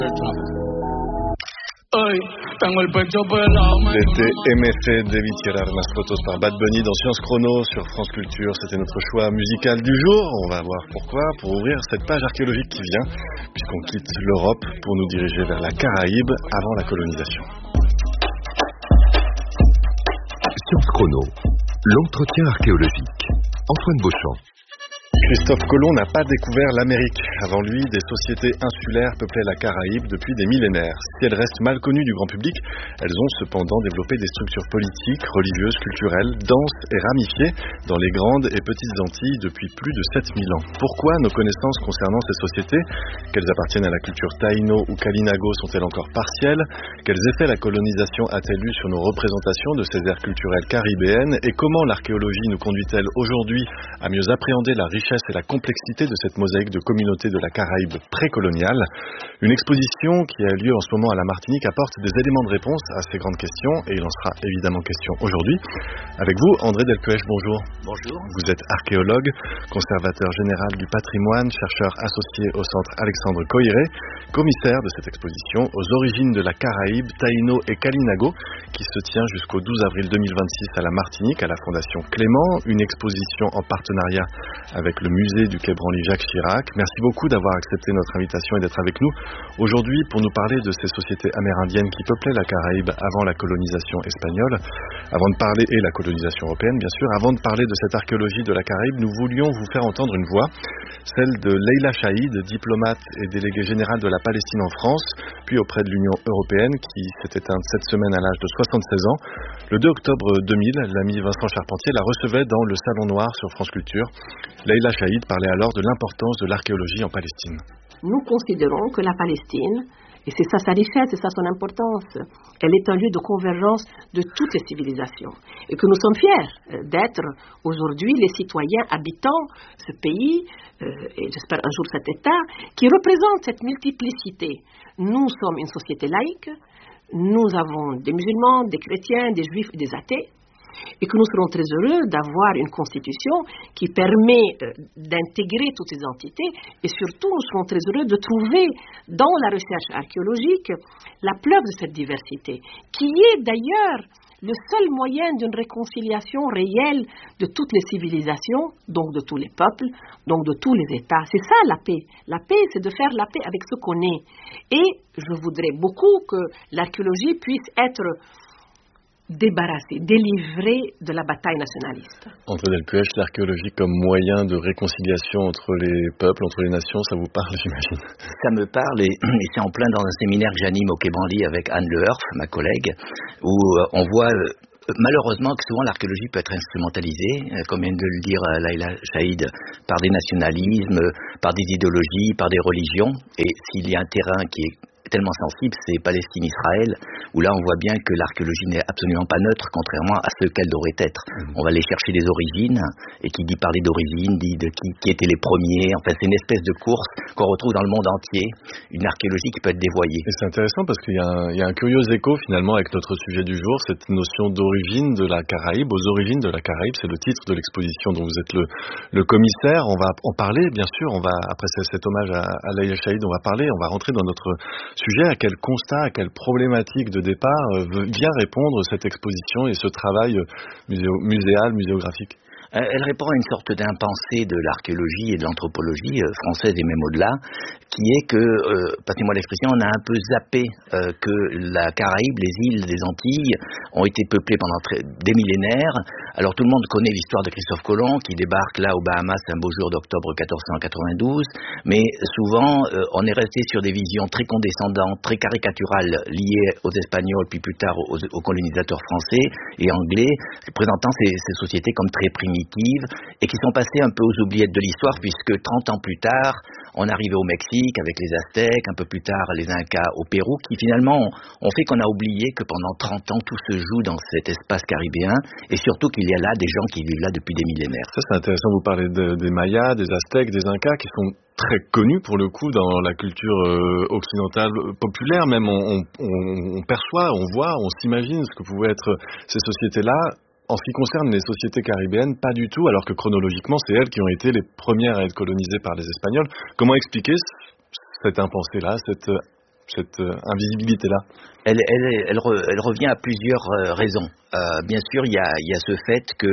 C'était MF David Tirar Las Fotos par Bad Bunny dans Science Chrono sur France Culture. C'était notre choix musical du jour. On va voir pourquoi, pour ouvrir cette page archéologique qui vient, puisqu'on quitte l'Europe pour nous diriger vers la Caraïbe avant la colonisation. Science Chrono, l'entretien archéologique. Antoine Beauchamp. Christophe Colomb n'a pas découvert l'Amérique. Avant lui, des sociétés insulaires peuplaient la Caraïbe depuis des millénaires. Si elles restent mal connues du grand public, elles ont cependant développé des structures politiques, religieuses, culturelles, denses et ramifiées dans les grandes et petites Antilles depuis plus de 7000 ans. Pourquoi nos connaissances concernant ces sociétés, qu'elles appartiennent à la culture taïno ou kalinago, sont-elles encore partielles? Quels effets la colonisation a-t-elle eu sur nos représentations de ces aires culturelles caribéennes? Et comment l'archéologie nous conduit-elle aujourd'hui à mieux appréhender la richesse et la complexité de cette mosaïque de communautés de la Caraïbe précoloniale? Une exposition qui a lieu en ce moment à la Martinique apporte des éléments de réponse à ces grandes questions, et il en sera évidemment question aujourd'hui. Avec vous, André Delpuech, bonjour. Bonjour. Vous êtes archéologue, conservateur général du patrimoine, chercheur associé au centre Alexandre Coiré, commissaire de cette exposition aux origines de la Caraïbe, taïno et kalinago, qui se tient jusqu'au 12 avril 2026 à la Martinique, à la Fondation Clément, une exposition en partenariat avec le musée du Quai Branly Jacques Chirac. Merci beaucoup d'avoir accepté notre invitation et d'être avec nous aujourd'hui pour nous parler de ces sociétés amérindiennes qui peuplaient la Caraïbe avant la colonisation espagnole, et la colonisation européenne bien sûr. Avant de parler de cette archéologie de la Caraïbe, nous voulions vous faire entendre une voix, celle de Leila Chaïd, diplomate et déléguée générale de la Palestine en France, puis auprès de l'Union européenne, qui s'est éteinte cette semaine à l'âge de 76 ans. Le 2 octobre 2000, l'ami Vincent Charpentier la recevait dans le Salon Noir sur France Culture. Leila Chaïd parlait alors de l'importance de l'archéologie en Palestine. Nous considérons que la Palestine, et c'est ça sa richesse, c'est ça son importance, elle est un lieu de convergence de toutes les civilisations. Et que nous sommes fiers d'être aujourd'hui les citoyens habitant ce pays, et j'espère un jour cet État, qui représente cette multiplicité. Nous sommes une société laïque, nous avons des musulmans, des chrétiens, des juifs et des athées, et que nous serons très heureux d'avoir une constitution qui permet d'intégrer toutes ces entités, et surtout nous serons très heureux de trouver dans la recherche archéologique la preuve de cette diversité, qui est d'ailleurs le seul moyen d'une réconciliation réelle de toutes les civilisations, donc de tous les peuples, donc de tous les États. C'est ça la paix. La paix, c'est de faire la paix avec ce qu'on est. Et je voudrais beaucoup que l'archéologie puisse être débarrassé, délivré de la bataille nationaliste. André Delpuech, l'archéologie comme moyen de réconciliation entre les peuples, entre les nations, ça vous parle, j'imagine? Ça me parle, et c'est en plein dans un séminaire que j'anime au Quai Branly avec Anne Leherf, ma collègue, où on voit malheureusement que souvent l'archéologie peut être instrumentalisée, comme vient de le dire Leila Chaïd, par des nationalismes, par des idéologies, par des religions, et s'il y a un terrain qui est tellement sensible, c'est Palestine-Israël, où là on voit bien que l'archéologie n'est absolument pas neutre, contrairement à ce qu'elle devrait être. On va aller chercher les origines, et qui dit parler d'origine, dit de qui étaient les premiers, enfin c'est une espèce de course qu'on retrouve dans le monde entier, une archéologie qui peut être dévoyée. Et c'est intéressant parce qu'il y a un curieux écho finalement avec notre sujet du jour, cette notion d'origine de la Caraïbe, aux origines de la Caraïbe, c'est le titre de l'exposition dont vous êtes le commissaire. On va en parler, bien sûr, après cet hommage à Leila Chaïd, on va rentrer dans notre sujet. À quel constat, à quelle problématique de départ vient répondre cette exposition et ce travail muséal, muséographique? Elle répond à une sorte d'impensée de l'archéologie et de l'anthropologie française et même au-delà, qui est que, passez-moi l'expression, on a un peu zappé que la Caraïbe, les îles des Antilles, ont été peuplées pendant des millénaires. Alors tout le monde connaît l'histoire de Christophe Colomb qui débarque là aux Bahamas un beau jour d'octobre 1492, mais souvent on est resté sur des visions très condescendantes, très caricaturales liées aux Espagnols, puis plus tard aux colonisateurs français et anglais, présentant ces sociétés comme très primitives et qui sont passées un peu aux oubliettes de l'histoire, puisque 30 ans plus tard, on arrivait au Mexique avec les Aztèques, un peu plus tard les Incas au Pérou, qui finalement ont fait qu'on a oublié que pendant 30 ans tout se joue dans cet espace caribéen, et surtout qu'il y a là des gens qui vivent là depuis des millénaires. Ça c'est intéressant, vous parlez des Mayas, des Aztèques, des Incas, qui sont très connus pour le coup dans la culture occidentale populaire, même on perçoit, on voit, on s'imagine ce que pouvaient être ces sociétés-là. En ce qui concerne les sociétés caribéennes, pas du tout, alors que chronologiquement, c'est elles qui ont été les premières à être colonisées par les Espagnols. Comment expliquer cette impensée-là, cette invisibilité-là? Elle revient à plusieurs raisons. Bien sûr, il y a ce fait que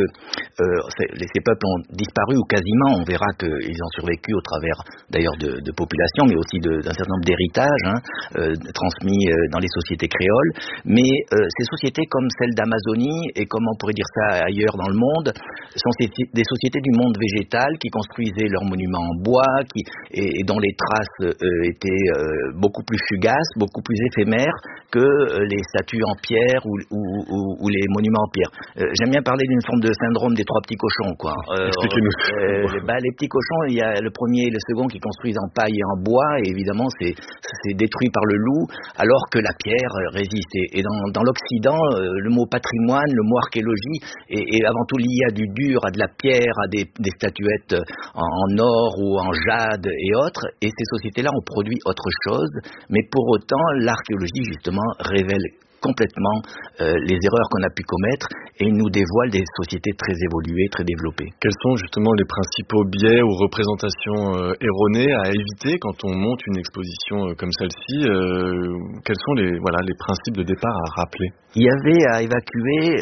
ces peuples ont disparu ou quasiment. On verra qu'ils ont survécu au travers d'ailleurs de populations, mais aussi d'un certain nombre d'héritages transmis dans les sociétés créoles. Mais ces sociétés comme celle d'Amazonie, et comme on pourrait dire ça ailleurs dans le monde, sont des sociétés du monde végétal qui construisaient leurs monuments en bois et dont les traces étaient beaucoup plus fugaces, beaucoup plus éphémères que les statues en pierre ou les monuments en pierre. J'aime bien parler d'une forme de syndrome des 3 petits cochons, quoi. Expliquez-nous. Les petits cochons, il y a le premier et le second qui construisent en paille et en bois, et évidemment c'est détruit par le loup, alors que la pierre résiste. Et dans l'Occident, le mot patrimoine, le mot archéologie est avant tout lié à du dur, à de la pierre, à des statuettes en or ou en jade et autres. Et ces sociétés-là ont produit autre chose, mais pour autant, l'archéologie justement révèle complètement les erreurs qu'on a pu commettre et nous dévoile des sociétés très évoluées, très développées. Quels sont justement les principaux biais ou représentations erronées à éviter quand on monte une exposition comme celle-ci? Quels sont les principes de départ à rappeler? Il y avait à évacuer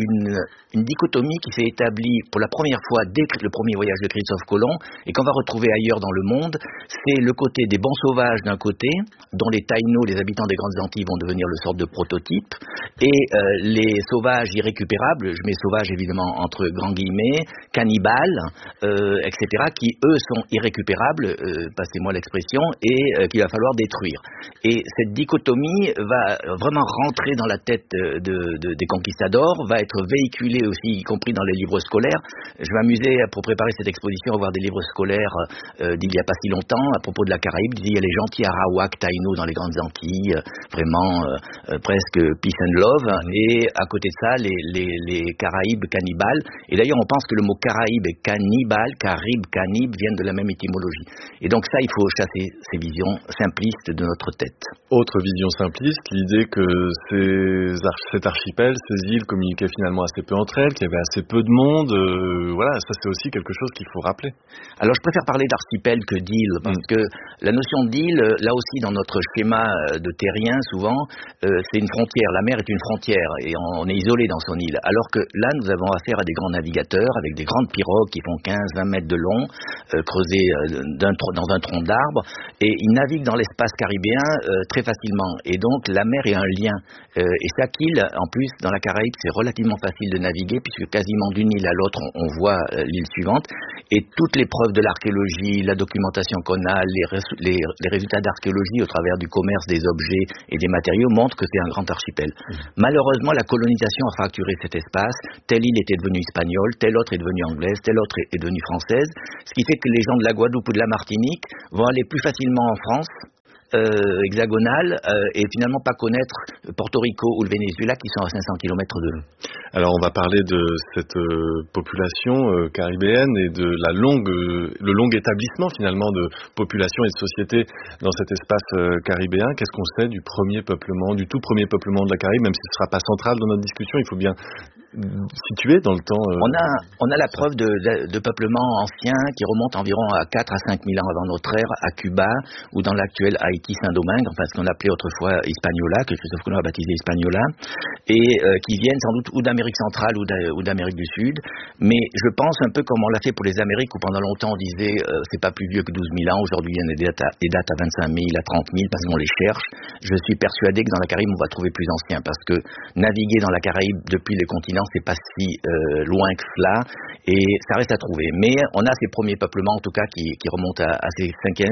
une dichotomie qui s'est établie pour la première fois dès le premier voyage de Christophe Colomb et qu'on va retrouver ailleurs dans le monde. C'est le côté des bons sauvages d'un côté, dont les Taïnos, les habitants des Grandes Antilles, vont devenir le sorte de prototype, et les sauvages irrécupérables, je mets sauvages évidemment entre grands guillemets, cannibales, etc., qui eux sont irrécupérables, passez-moi l'expression, et qu'il va falloir détruire. Et cette dichotomie va vraiment rentrer dans la tête des conquistadors, va être véhiculée aussi, y compris dans les livres scolaires. Je m'amusais pour préparer cette exposition à voir des livres scolaires d'il n'y a pas si longtemps à propos de la Caraïbe. Il y a les gentils Arawak, Taïno dans les Grandes Antilles, vraiment presque peace and love, et à côté de ça les Caraïbes cannibales. Et d'ailleurs on pense que le mot Caraïbe et cannibale, Caraïbe, cannibale viennent de la même étymologie. Et donc ça, il faut chasser ces visions simplistes de notre tête. Autre vision simpliste, l'idée que cet archipel, ces îles communiquaient finalement assez peu entre elles, qu'il y avait assez peu de monde. Ça c'est aussi quelque chose qu'il faut rappeler. Alors je préfère parler d'archipel que d'île, parce que la notion d'île, là aussi dans notre schéma de terrien souvent, c'est une frontière. La mer est une frontière et on est isolé dans son île. Alors que là nous avons affaire à des grands navigateurs avec des grandes pirogues qui font 15-20 mètres de long, creusées dans un tronc d'arbre, et ils naviguent dans l'espace caribéen très facilement. Et donc la mer est un lien. Et chaque île, en plus, dans la Caraïbe, c'est relativement facile de naviguer puisque quasiment d'une île à l'autre, on voit l'île suivante. Et toutes les preuves de l'archéologie, la documentation qu'on a, les résultats d'archéologie au travers du commerce des objets et des matériaux montrent que c'est un grand archipel. Malheureusement, la colonisation a fracturé cet espace. Telle île était devenue espagnole, telle autre est devenue anglaise, telle autre est devenue française. Ce qui fait que les gens de la Guadeloupe ou de la Martinique vont aller plus facilement en France hexagonale et finalement pas connaître Porto Rico ou le Venezuela qui sont à 500 km de nous. Alors on va parler de cette population caribéenne et de le long établissement finalement de population et de société dans cet espace caribéen. Qu'est-ce qu'on sait du tout premier peuplement de la Caraïbe, même si ce ne sera pas central dans notre discussion, il faut bien situer dans le temps. On a la preuve de peuplement ancien qui remonte environ à 4 à 5 000 ans avant notre ère à Cuba ou dans l'actuel Haïti Saint-Domingue, enfin ce qu'on appelait autrefois Hispaniola, que Christophe Colomb a baptisé Hispaniola, et qui viennent sans doute ou d'Amérique centrale ou d'Amérique du Sud. Mais je pense un peu comme on l'a fait pour les Amériques où pendant longtemps on disait c'est pas plus vieux que 12 000 ans, aujourd'hui il y a des dates à 25 000, à 30 000 parce qu'on les cherche. Je suis persuadé que dans la Caraïbe on va trouver plus ancien parce que naviguer dans la Caraïbe depuis les continents c'est pas si loin que cela et ça reste à trouver. Mais on a ces premiers peuplements en tout cas qui remontent à ces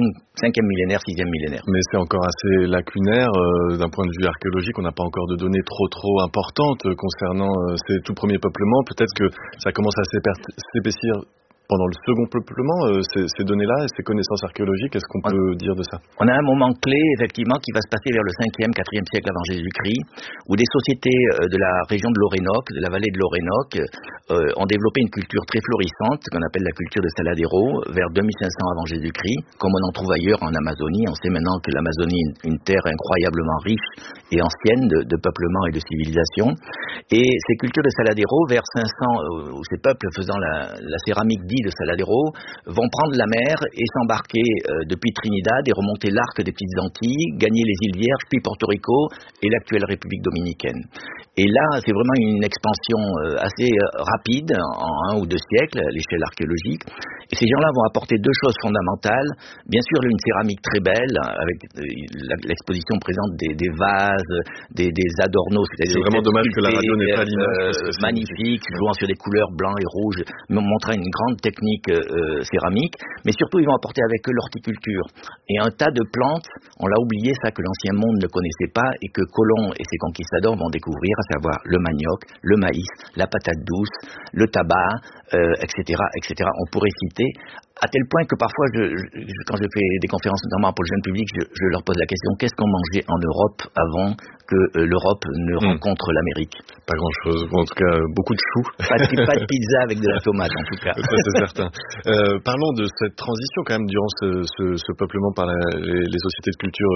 5e millénaire, 6e millénaire. Mais c'est encore assez lacunaire d'un point de vue archéologique, on n'a pas encore de données trop importantes concernant ces tout premiers peuplements. Peut-être que ça commence à s'épaissir pendant le second peuplement, ces données-là, ces connaissances archéologiques, qu'est-ce qu'on peut dire de ça? On a un moment clé, effectivement, qui va se passer vers le 5e, 4e siècle avant Jésus-Christ, où des sociétés de la région de l'Orénoque, de la vallée de l'Orénoque, ont développé une culture très florissante, qu'on appelle la culture de Saladero, vers 2500 avant Jésus-Christ, comme on en trouve ailleurs en Amazonie. On sait maintenant que l'Amazonie est une terre incroyablement riche et ancienne de peuplement et de civilisation. Et ces cultures de Saladero, vers 500, où ces peuples faisant la céramique dite de Saladero, vont prendre la mer et s'embarquer depuis Trinidad et remonter l'arc des Petites Antilles, gagner les îles Vierges, puis Porto Rico et l'actuelle République dominicaine. Et là, c'est vraiment une expansion assez rapide, en 1 ou 2 siècles, à l'échelle archéologique. Et ces gens-là vont apporter 2 choses fondamentales. Bien sûr, une céramique très belle, avec l'exposition présente des vases, des adornos. C'est vraiment dommage que la radio n'ait pas l'image. Magnifique, jouant sur des couleurs blancs et rouges, montrant une grande technique céramique. Mais surtout, ils vont apporter avec eux l'horticulture. Et un tas de plantes, on l'a oublié, ça, que l'ancien monde ne connaissait pas et que Colomb et ses conquistadors vont découvrir, à savoir le manioc, le maïs, la patate douce, le tabac, etc., etc. On pourrait citer, à tel point que parfois, quand je fais des conférences, notamment pour le jeune public, je leur pose la question, qu'est-ce qu'on mangeait en Europe avant que l'Europe ne rencontre l'Amérique? Pas grand-chose, en tout cas, beaucoup de choux. Pas de pizza avec de la tomate, en tout cas. Ça, c'est certain. Parlons de cette transition, quand même, durant ce peuplement par les sociétés de culture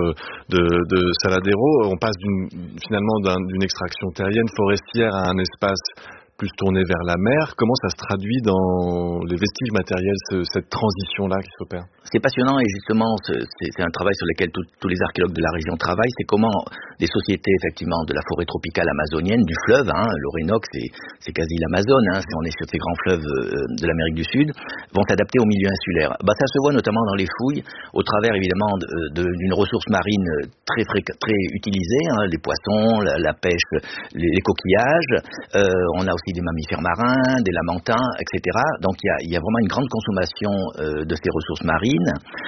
de Saladero. On passe finalement d'une extraction terrienne, forestière, à un espace plus tourné vers la mer. Comment ça se traduit dans les vestiges matériels, cette transition-là qui s'opère? C'est passionnant et justement, c'est un travail sur lequel tous les archéologues de la région travaillent. C'est comment des sociétés, effectivement, de la forêt tropicale amazonienne, du fleuve, l'Orénoque, c'est quasi l'Amazone, si on est sur ces grands fleuves de l'Amérique du Sud, vont s'adapter au milieu insulaire. Ça se voit notamment dans les fouilles, au travers évidemment d'une ressource marine très utilisée, les poissons, la pêche, les coquillages. On a aussi des mammifères marins, des lamantins, etc. Donc il y a vraiment une grande consommation de ces ressources marines.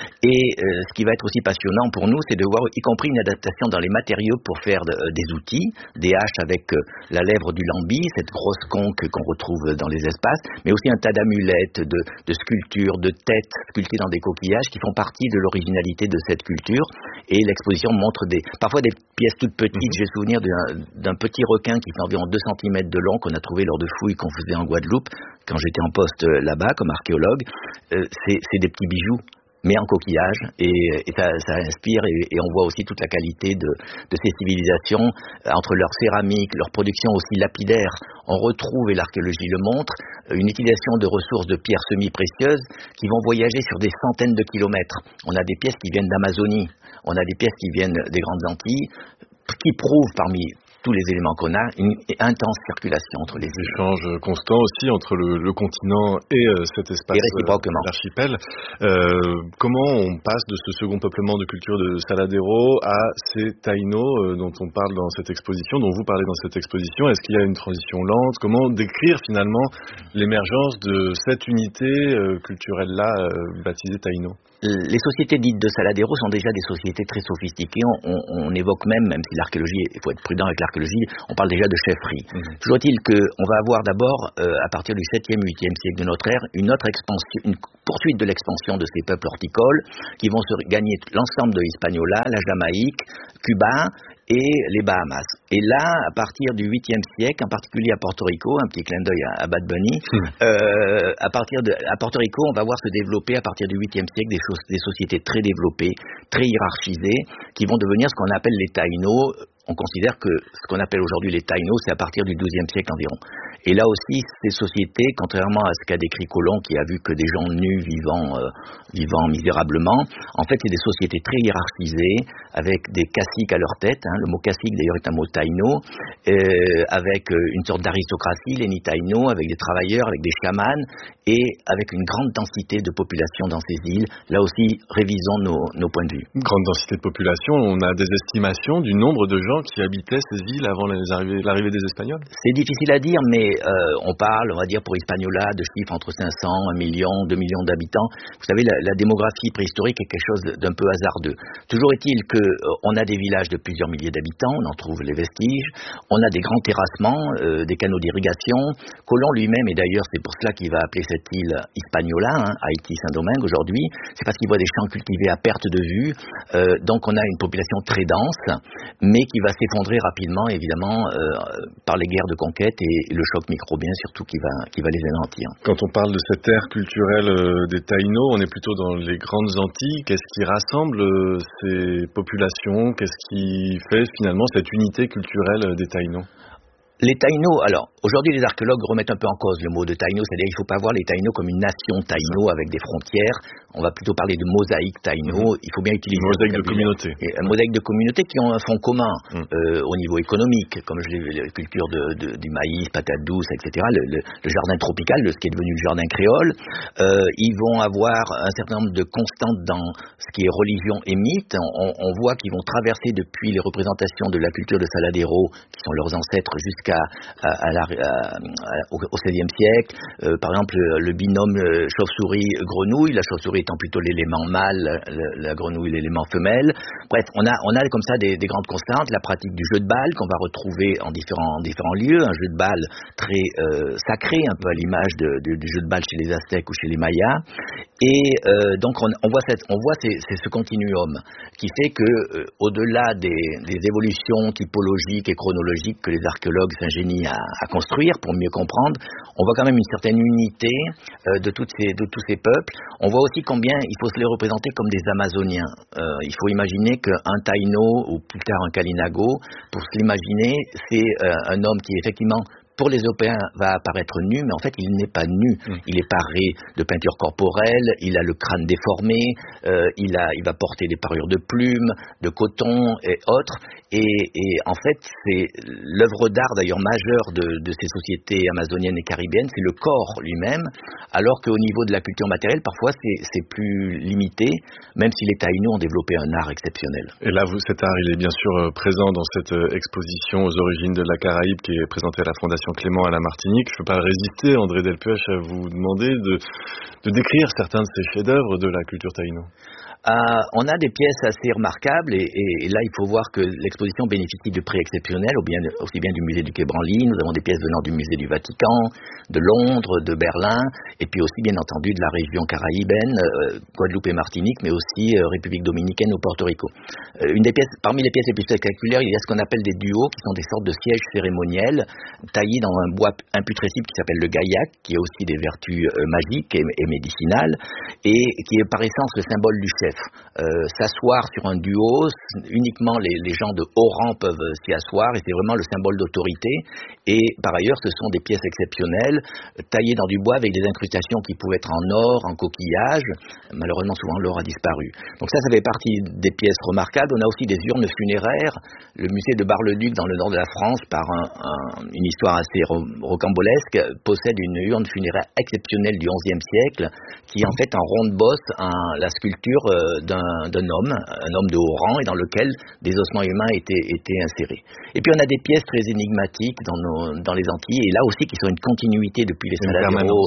Et ce qui va être aussi passionnant pour nous, c'est de voir y compris une adaptation dans les matériaux pour faire des outils, des haches avec la lèvre du lambi, cette grosse conque qu'on retrouve dans les espaces, mais aussi un tas d'amulettes, de sculptures, de têtes sculptées dans des coquillages qui font partie de l'originalité de cette culture. Et l'exposition montre parfois des pièces toutes petites. J'ai souvenir d'un petit requin qui fait environ 2 cm de long qu'on a trouvé de fouilles qu'on faisait en Guadeloupe quand j'étais en poste là-bas comme archéologue. C'est des petits bijoux mais en coquillage et ça inspire et on voit aussi toute la qualité de ces civilisations entre leur céramique, leur production aussi lapidaire. On retrouve, et l'archéologie le montre, une utilisation de ressources de pierres semi-précieuses qui vont voyager sur des centaines de kilomètres. On a des pièces qui viennent d'Amazonie, on a des pièces qui viennent des Grandes Antilles, qui prouvent parmi tous les éléments qu'on a, une intense circulation entre les échanges constants aussi entre le continent et cet espace d'archipel. Comment on passe de ce second peuplement de culture de Saladero à ces Taïnos dont on parle dans cette exposition, dont vous parlez dans cette exposition? Est-ce qu'il y a une transition lente? Comment décrire finalement l'émergence de cette unité culturelle-là baptisée Taïno? Les sociétés dites de Saladero sont déjà des sociétés très sophistiquées. On évoque même si l'archéologie, il faut être prudent avec l'archéologie, on parle déjà de chefferie. Toujours est-il qu'on va avoir d'abord, à partir du 7e, 8e siècle de notre ère, une poursuite de l'expansion de ces peuples horticoles qui vont se gagner l'ensemble de Hispaniola, la Jamaïque, Cuba et les Bahamas. Et là, à partir du 8e siècle, en particulier à Porto Rico, un petit clin d'œil à Bad Bunny, à Porto Rico, on va voir se développer à partir du 8e siècle des sociétés très développées, très hiérarchisées, qui vont devenir ce qu'on appelle les Taïnos. On considère que ce qu'on appelle aujourd'hui les Taïnos, c'est à partir du XIIe siècle environ. Et là aussi, ces sociétés, contrairement à ce qu'a décrit Colomb, qui a vu que des gens nus vivant misérablement, en fait, c'est des sociétés très hiérarchisées, avec des caciques à leur tête. Le mot cacique, d'ailleurs, est un mot taïno, avec une sorte d'aristocratie, les Nitaïnos, avec des travailleurs, avec des chamans, et avec une grande densité de population dans ces îles. Là aussi, révisons nos points de vue. Une grande densité de population, on a des estimations du nombre de gens qui habitaient ces îles avant l'arrivée des Espagnols? C'est difficile à dire, mais on parle, on va dire pour Hispaniola, de chiffres entre 500, 1 million, 2 millions d'habitants. Vous savez, la démographie préhistorique est quelque chose d'un peu hasardeux. Toujours est-il qu'on a des villages de plusieurs milliers d'habitants, on en trouve les vestiges, on a des grands terrassements, des canaux d'irrigation. Colomb lui-même, et d'ailleurs c'est pour cela qu'il va appeler cette île Hispaniola, Haïti Saint-Domingue aujourd'hui, c'est parce qu'il voit des champs cultivés à perte de vue, donc on a une population très dense, mais qui va s'effondrer rapidement, évidemment, par les guerres de conquête et le choc microbien surtout qui va les anéantir. Quand on parle de cette ère culturelle des Taïnos, on est plutôt dans les grandes Antilles. Qu'est-ce qui rassemble ces populations? Qu'est-ce qui fait finalement cette unité culturelle des Taïnos? Les Taïnos, alors aujourd'hui les archéologues remettent un peu en cause le mot de Taïno, c'est-à-dire qu'il ne faut pas voir les Taïnos comme une nation Taïno avec des frontières, on va plutôt parler de mosaïque Taïno, il faut bien utiliser mosaïque de communautés. Un mosaïque de communautés qui ont un fond commun au niveau économique, comme je l'ai vu, la culture du maïs, patates douces, etc., le jardin tropical, ce qui est devenu le jardin créole. Ils vont avoir un certain nombre de constantes dans ce qui est religion et mythe. On voit qu'ils vont traverser depuis les représentations de la culture de Saladero, qui sont leurs ancêtres, jusqu'à au XVIe siècle. Par exemple, le binôme chauve-souris-grenouille, la chauve-souris étant plutôt l'élément mâle, la grenouille l'élément femelle. Bref, on a comme ça des grandes constantes. La pratique du jeu de balle qu'on va retrouver en différents lieux, un jeu de balle très sacré, un peu à l'image du jeu de balle chez les Aztèques ou chez les Mayas. Et donc on voit ce continuum qui fait que au-delà des évolutions typologiques et chronologiques que les archéologues s'ingénient à construire pour mieux comprendre, on voit quand même une certaine unité de tous ces peuples. On voit aussi combien il faut se les représenter comme des Amazoniens. Il faut imaginer qu'un Taïno ou plus tard un Kalinago, pour se l'imaginer, c'est un homme qui effectivement pour les Européens va apparaître nu, mais en fait il n'est pas nu. Il est paré de peinture corporelle, il a le crâne déformé, il va porter des parures de plumes, de coton et autres. Et en fait, c'est l'œuvre d'art d'ailleurs majeure de ces sociétés amazoniennes et caribéennes, c'est le corps lui-même, alors qu'au niveau de la culture matérielle, parfois c'est plus limité, même si les Taïnos ont développé un art exceptionnel. Et là, cet art, il est bien sûr présent dans cette exposition aux origines de la Caraïbe qui est présentée à la Fondation Clément à la Martinique. Je ne peux pas résister, André Delpech, à vous demander de décrire certains de ces chefs-d'œuvre de la culture taïno. On a des pièces assez remarquables et là il faut voir que l'exposition bénéficie de prix exceptionnels aussi bien du musée du Quai Branly. Nous avons des pièces venant du musée du Vatican, de Londres, de Berlin et puis aussi bien entendu de la région caraïbaine, Guadeloupe et Martinique, mais aussi République dominicaine ou Porto Rico. Parmi les pièces les plus spectaculaires, il y a ce qu'on appelle des duos qui sont des sortes de sièges cérémoniels taillés dans un bois imputrescible qui s'appelle le gaillac, qui a aussi des vertus magiques et médicinales et qui est par essence le symbole du chef. S'asseoir sur un duo, uniquement les gens de haut rang peuvent s'y asseoir et c'est vraiment le symbole d'autorité. Et par ailleurs, ce sont des pièces exceptionnelles, taillées dans du bois avec des incrustations qui pouvaient être en or, en coquillage. Malheureusement, souvent l'or a disparu. Donc ça fait partie des pièces remarquables. On a aussi des urnes funéraires. Le musée de Bar-le-Duc, dans le nord de la France, par une histoire assez rocambolesque, possède une urne funéraire exceptionnelle du XIe siècle, qui est en fait en ronde bosse la sculpture d'un homme, un homme de haut rang, et dans lequel des ossements humains étaient insérés. Et puis on a des pièces très énigmatiques dans les Antilles, et là aussi qui sont une continuité depuis les Saladero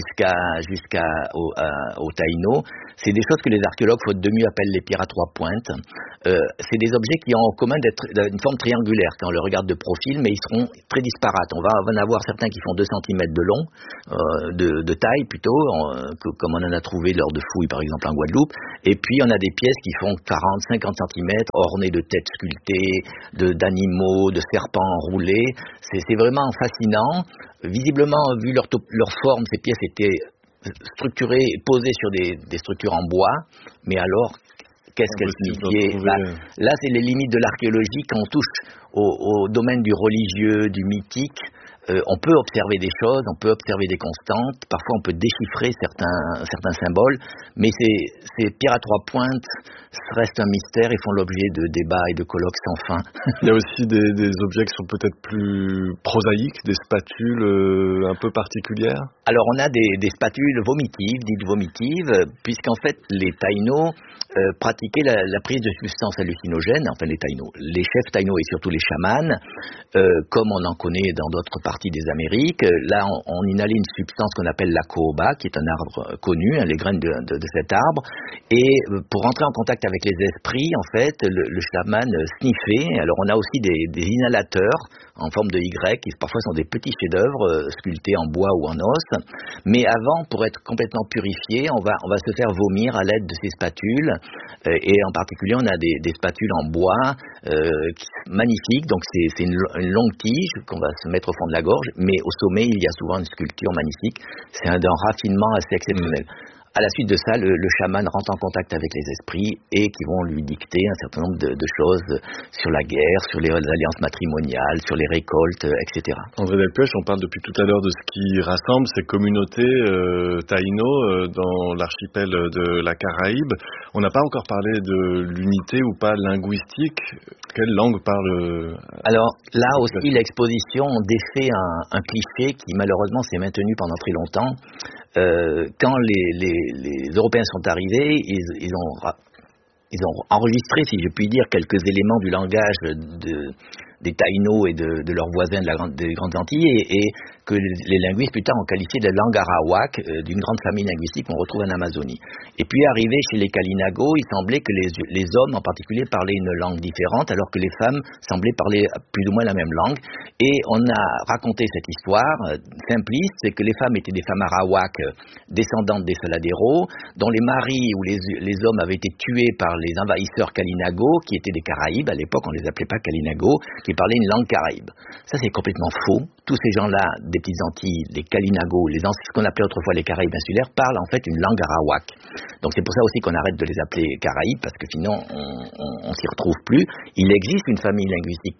jusqu'au Taïno. C'est des choses que les archéologues, faute de mieux, appellent les pierres à trois pointes. C'est des objets qui ont en commun d'être d'une forme triangulaire quand on le regarde de profil, mais ils seront très disparates. On va en avoir certains qui font 2 cm de long, de taille plutôt, comme on en a trouvé lors de fouilles par exemple en Guadeloupe. Et puis on a des pièces qui font 40-50 cm, ornées de têtes sculptées, d'animaux, de serpents enroulés. C'est vraiment fascinant. Visiblement, vu leur forme, ces pièces étaient structurées et posées sur des structures en bois. Mais alors, qu'est-ce qu'elles signifiaient ? Là, c'est les limites de l'archéologie quand on touche au domaine du religieux, du mythique. On peut observer des choses, on peut observer des constantes, parfois on peut déchiffrer certains symboles, mais ces pierres à 3 pointes restent un mystère et font l'objet de débats et de colloques sans fin. Il y a aussi des objets qui sont peut-être plus prosaïques, des spatules un peu particulières. Alors on a des spatules dites vomitives, puisqu'en fait les Taïnos pratiquaient la prise de substances hallucinogènes, enfin les chefs Taïnos et surtout les chamans, comme on en connaît dans d'autres parties des Amériques. Là, on inhalait une substance qu'on appelle la cohoba, qui est un arbre connu, les graines de cet arbre. Et pour entrer en contact avec les esprits, en fait, le chaman sniffait. Alors, on a aussi des inhalateurs en forme de Y, qui parfois sont des petits chefs-d'œuvre sculptés en bois ou en os. Mais avant, pour être complètement purifié, on va se faire vomir à l'aide de ces spatules. Et en particulier, on a des spatules en bois magnifiques. Donc, c'est une longue tige qu'on va se mettre au fond de la gorge, mais au sommet, il y a souvent une sculpture magnifique. C'est d'un raffinement assez exceptionnel. À la suite de ça, le chaman rentre en contact avec les esprits et qui vont lui dicter un certain nombre de choses sur la guerre, sur les alliances matrimoniales, sur les récoltes, etc. André Delpech, on parle depuis tout à l'heure de ce qui rassemble ces communautés taïno dans l'archipel de la Caraïbe. On n'a pas encore parlé de l'unité ou pas linguistique. Quelle langue parle Alors là aussi, l'exposition défait un cliché qui malheureusement s'est maintenu pendant très longtemps. Quand les Européens sont arrivés, ils ont enregistré, si je puis dire, quelques éléments du langage des Taïnos et de leurs voisins des Grandes Antilles et que les linguistes plus tard ont qualifié de langue arawak, d'une grande famille linguistique qu'on retrouve en Amazonie. Et puis arrivé chez les Kalinago, il semblait que les hommes en particulier parlaient une langue différente alors que les femmes semblaient parler plus ou moins la même langue. Et on a raconté cette histoire simpliste, c'est que les femmes étaient des femmes arawak descendantes des Saladeros, dont les maris ou les hommes avaient été tués par les envahisseurs Kalinago, qui étaient des Caraïbes, à l'époque on les appelait pas Kalinago, qui parlaient une langue caraïbe. Ça c'est complètement faux. Tous ces gens-là des petites Antilles, les Kalinago, ce qu'on appelait autrefois les Caraïbes insulaires, parlent en fait une langue arawak. Donc c'est pour ça aussi qu'on arrête de les appeler Caraïbes, parce que sinon on s'y retrouve plus. Il existe une famille linguistique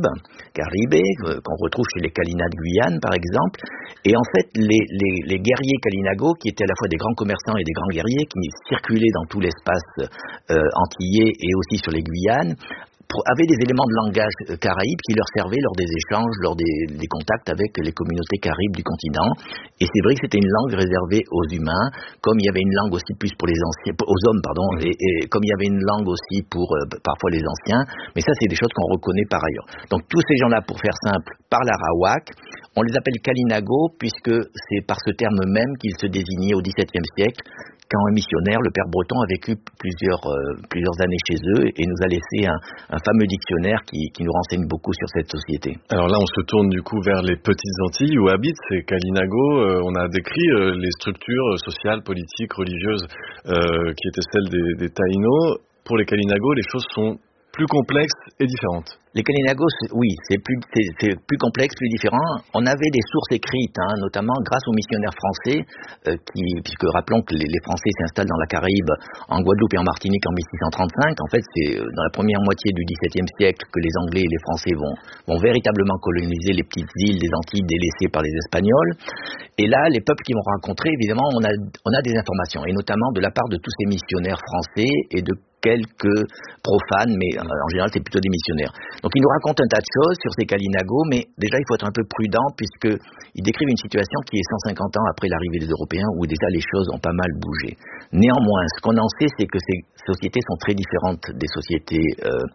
caribé, qu'on retrouve chez les Kalina de Guyane par exemple, et en fait les guerriers Kalinago, qui étaient à la fois des grands commerçants et des grands guerriers, qui circulaient dans tout l'espace antillais et aussi sur les Guyanes, avaient des éléments de langage caraïbe qui leur servaient lors des échanges, lors des contacts avec les communautés caraïbes du continent. Et c'est vrai que c'était une langue réservée aux humains, comme il y avait une langue aussi plus pour aux hommes, pardon, et comme il y avait une langue aussi pour parfois les anciens. Mais ça, c'est des choses qu'on reconnaît par ailleurs. Donc tous ces gens-là, pour faire simple, parlent arawak. On les appelle Kalinago, puisque c'est par ce terme même qu'ils se désignaient au XVIIe siècle, quand un missionnaire, le père Breton, a vécu plusieurs années chez eux et nous a laissé un fameux dictionnaire qui nous renseigne beaucoup sur cette société. Alors là, on se tourne du coup vers les petites Antilles où habitent ces Kalinago. On a décrit les structures sociales, politiques, religieuses qui étaient celles des Taïnos. Pour les Kalinago, les choses sont plus complexes et différentes. Les Kalinago, oui, c'est plus complexe, plus différent. On avait des sources écrites, notamment grâce aux missionnaires français, puisque rappelons que les Français s'installent dans la Caraïbe, en Guadeloupe et en Martinique en 1635. En fait, c'est dans la première moitié du XVIIe siècle que les Anglais et les Français vont véritablement coloniser les petites îles des Antilles délaissées par les Espagnols. Et là, les peuples qui vont rencontrer, évidemment, on a des informations, et notamment de la part de tous ces missionnaires français et de quelques profanes, mais en général, c'est plutôt des missionnaires. Donc, ils nous racontent un tas de choses sur ces Kalinago, mais déjà, il faut être un peu prudent, puisqu'ils décrivent une situation qui est 150 ans après l'arrivée des Européens, où déjà les choses ont pas mal bougé. Néanmoins, ce qu'on en sait, c'est que ces sociétés sont très différentes des sociétés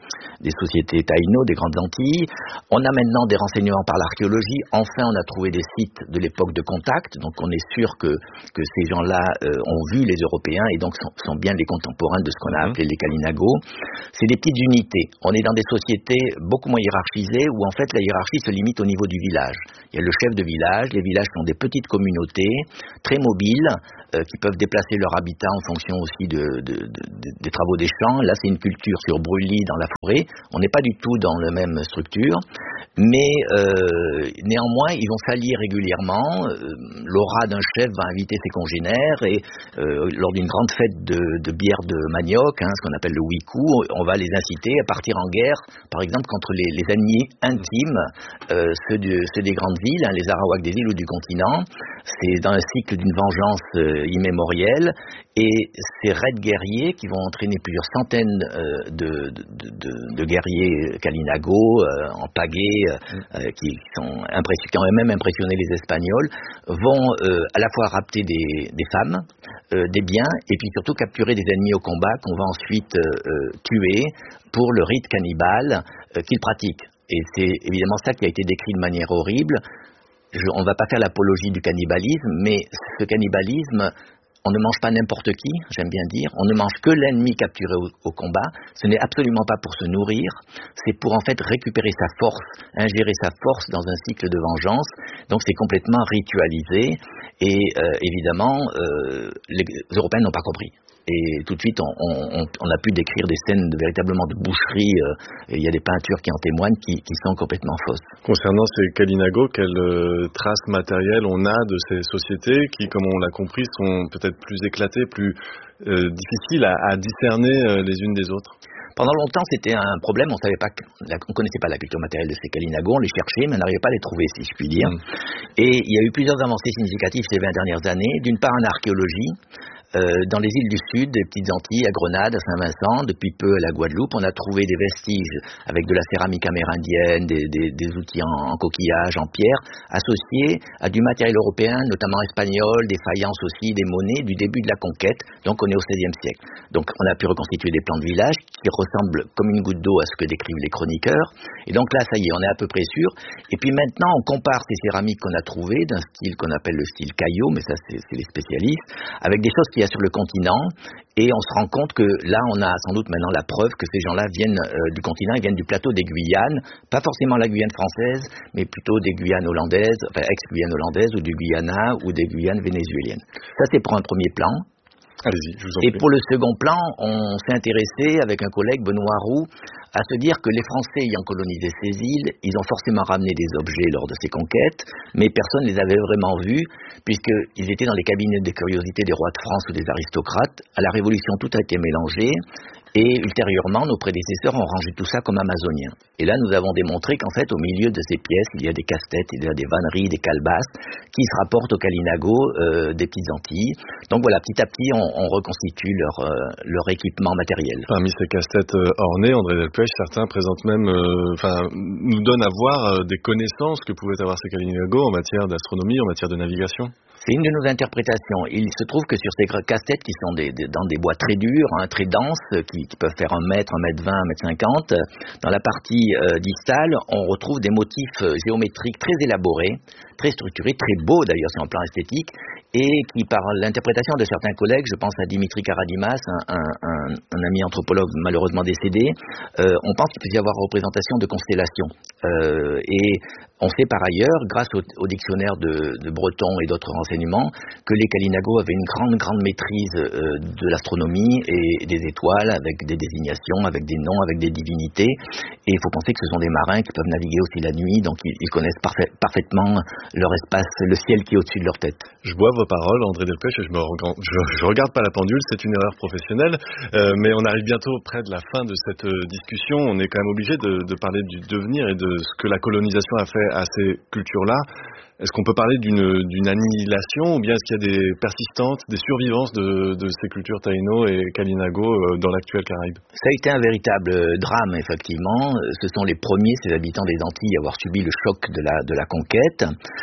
taïno, des Grandes Antilles. On a maintenant des renseignements par l'archéologie. Enfin, on a trouvé des sites de l'époque de contact, donc on est sûr que ces gens-là ont vu les Européens et donc sont bien les contemporains de ce qu'on a appelé les Kalinago. C'est des petites unités. On est dans des sociétés beaucoup moins hiérarchisées où en fait la hiérarchie se limite au niveau du village. Il y a le chef de village. Les villages sont des petites communautés très mobiles qui peuvent déplacer leur habitat en fonction aussi des travaux des champs. Là, c'est une culture sur brûlis dans la forêt. On n'est pas du tout dans la même structure. Mais néanmoins, ils vont s'allier régulièrement. L'aura d'un chef va inviter ses congénères et lors d'une grande fête de bière de manioc, ce qu'on appelle le wiku, on va les inciter à partir en guerre, par exemple contre les ennemis intimes, ceux des grandes îles, les Arawaks des îles ou du continent. C'est dans un cycle d'une vengeance immémorielle, et ces raids guerriers qui vont entraîner plusieurs centaines de guerriers Kalinago en pagaie, qui ont même impressionné les Espagnols, vont à la fois rapter des femmes, des biens, et puis surtout capturer des ennemis au combat qu'on va ensuite tuer pour le rite cannibale qu'ils pratiquent. Et c'est évidemment ça qui a été décrit de manière horrible. On ne va pas faire l'apologie du cannibalisme, mais ce cannibalisme, on ne mange pas n'importe qui, j'aime bien dire. On ne mange que l'ennemi capturé au combat. Ce n'est absolument pas pour se nourrir. C'est pour en fait récupérer sa force, ingérer sa force dans un cycle de vengeance. Donc c'est complètement ritualisé. Et évidemment, les Européens n'ont pas compris. Et tout de suite, on a pu décrire des scènes véritablement de boucherie. Et il y a des peintures qui en témoignent, qui sont complètement fausses. Concernant ces Kalinago, quelles traces matérielles on a de ces sociétés qui, comme on l'a compris, sont peut-être plus éclatées, plus difficiles à discerner les unes des autres? Pendant longtemps, c'était un problème. On connaissait pas la culture matérielle de ces Kalinago. On les cherchait, mais on n'arrivait pas à les trouver, si je puis dire. Et il y a eu plusieurs avancées significatives ces 20 dernières années. D'une part, en archéologie. Dans les îles du Sud, des petites Antilles, à Grenade, à Saint-Vincent, depuis peu à la Guadeloupe, on a trouvé des vestiges avec de la céramique amérindienne, des outils en coquillage, en pierre, associés à du matériel européen, notamment espagnol, des faïences aussi, des monnaies du début de la conquête. Donc on est au XVIe siècle. Donc on a pu reconstituer des plans de village qui ressemblent comme une goutte d'eau à ce que décrivent les chroniqueurs. Et donc là, ça y est, on est à peu près sûr. Et puis maintenant, on compare ces céramiques qu'on a trouvées d'un style qu'on appelle le style caillot, mais ça c'est les spécialistes, avec des choses qu'il y a sur le continent, et on se rend compte que là on a sans doute maintenant la preuve que ces gens-là viennent du continent, ils viennent du plateau des Guyanes, pas forcément la Guyane française, mais plutôt des Guyanes hollandaises, enfin ex-Guyanes hollandaises, ou du Guyana, ou des Guyanes vénézuéliennes. Ça c'est pour un premier plan. Allez-y, je vous en prie. Et pour le second plan, on s'est intéressé avec un collègue, Benoît Roux, à se dire que les Français ayant colonisé ces îles, ils ont forcément ramené des objets lors de ces conquêtes, mais personne ne les avait vraiment vus, puisqu'ils étaient dans les cabinets de curiosité des rois de France ou des aristocrates. À la Révolution, tout a été mélangé. Et ultérieurement, nos prédécesseurs ont rangé tout ça comme amazonien. Et là, nous avons démontré qu'en fait, au milieu de ces pièces, il y a des casse-têtes, il y a des vanneries, des calebasses, qui se rapportent aux Kalinago des petites Antilles. Donc voilà, petit à petit, on reconstitue leur équipement matériel. Parmi ces casse-têtes ornées, André Delpech, certains présentent même, nous donnent à voir des connaissances que pouvaient avoir ces Kalinago en matière d'astronomie, en matière de navigation. C'est une de nos interprétations. Il se trouve que sur ces casse-têtes qui sont dans des bois très durs, très denses, qui peuvent faire 1 mètre, 1 mètre 20, 1 mètre 50, dans la partie distale, on retrouve des motifs géométriques très élaborés, très structurés, très beaux d'ailleurs sur un plan esthétique, et qui, par l'interprétation de certains collègues, je pense à Dimitri Karadimas, un ami anthropologue malheureusement décédé, on pense qu'il peut y avoir représentation de constellations. Et on sait par ailleurs, grâce au dictionnaire de Breton et d'autres renseignements, que les Kalinago avaient une grande maîtrise de l'astronomie et des étoiles, avec des désignations, avec des noms, avec des divinités. Et il faut penser que ce sont des marins qui peuvent naviguer aussi la nuit, donc ils connaissent parfaitement leur espace, le ciel qui est au-dessus de leur tête. Je bois vos paroles, André Delpech, et je regarde pas la pendule, c'est une erreur professionnelle, mais on arrive bientôt près de la fin de cette discussion. On est quand même obligé de parler du devenir et de ce que la colonisation a fait à ces cultures-là. Est-ce qu'on peut parler d'une annihilation, ou bien est-ce qu'il y a des persistantes, des survivances de ces cultures taïno et Kalinago dans l'actuelle Caraïbe? Ça a été un véritable drame, effectivement. Ce sont les premiers, ces habitants des Antilles, à avoir subi le choc de la conquête.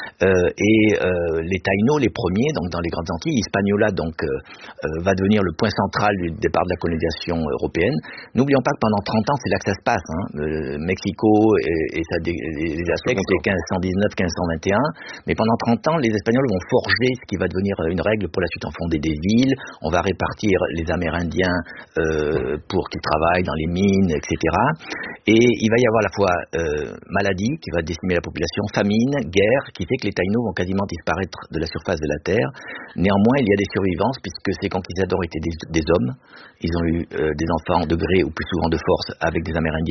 Les taïnos, les premiers, donc dans les grandes Antilles, Hispaniola donc va devenir le point central du départ de la colonisation européenne. N'oublions pas que pendant 30 ans, c'est là que ça se passe. Mexico et les Aztèques, c'est 1519-1521. Mais pendant 30 ans, les Espagnols vont forger ce qui va devenir une règle pour la suite, en fonder des villes, on va répartir les Amérindiens pour qu'ils travaillent dans les mines, etc. Et il va y avoir à la fois maladie qui va décimer la population, famine, guerre, qui fait que les Taïnos vont quasiment disparaître de la surface de la Terre. Néanmoins, il y a des survivances, puisque ces conquistadors étaient des hommes. Ils ont eu des enfants de gré ou plus souvent de force avec des Amérindiens.